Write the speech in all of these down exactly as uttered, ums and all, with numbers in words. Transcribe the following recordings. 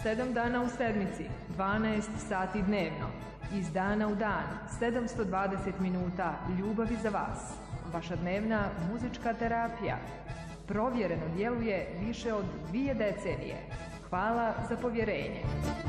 sedam dana u sedmici, dvanaest sati dnevno. Iz dana u dan, sedamsto dvadeset minuta ljubavi za vas. Vaša dnevna muzička terapija. Provjereno djeluje više od dvije decenije. Hvala za povjerenje.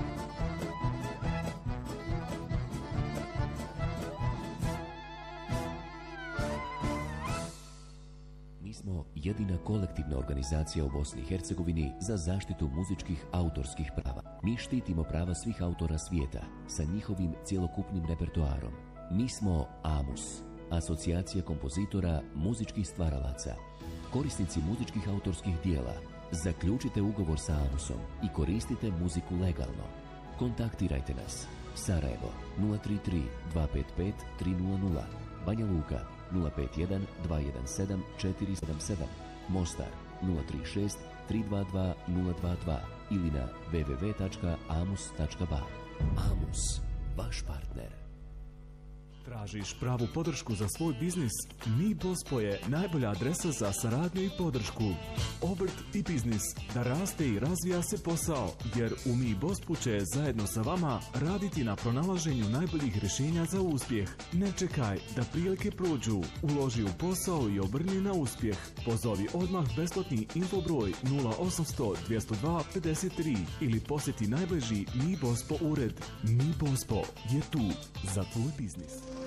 Mi smo jedina kolektivna organizacija u Bosni i Hercegovini za zaštitu muzičkih autorskih prava. Mi štitimo prava svih autora svijeta sa njihovim cjelokupnim repertoarom. Mi smo AMUS, Asocijacija kompozitora muzičkih stvaralaca. Korisnici muzičkih autorskih dijela, zaključite ugovor sa AMUSom i koristite muziku legalno. Kontaktirajte nas. Sarajevo nula tri tri dva pet pet tri nula nula, Banja Luka nula pet jedan dva jedan sedam četiri sedam sedam, Mostar nula tri šest tri dva dva nula dva dva ili na w w w tačka amus tačka ba. AMUS, vaš partner. Tražiš pravu podršku za svoj biznis? Mi Bospo je najbolja adresa za saradnju i podršku. Obrt i biznis, da raste i razvija se posao, jer u Mi Bospu će zajedno sa vama raditi na pronalaženju najboljih rješenja za uspjeh. Ne čekaj da prilike prođu. Uloži u posao i obrni na uspjeh. Pozovi odmah besplatni infobroj nula osamsto dvjesto dva pedeset tri ili posjeti najbliži Mi Bospo ured. Mi Bospo je tu za tvoj biznis.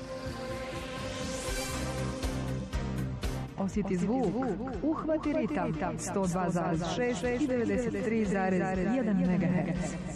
Osjeti zvuk, uhvati ritam, sto dva zarez šest i devedeset tri zarez jedan megaherc.